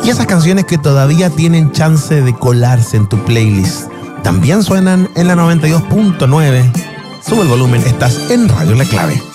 Y esas canciones que todavía tienen chance de colarse en tu playlist también suenan en la 92.9. Sube el volumen, estás en Radio La Clave.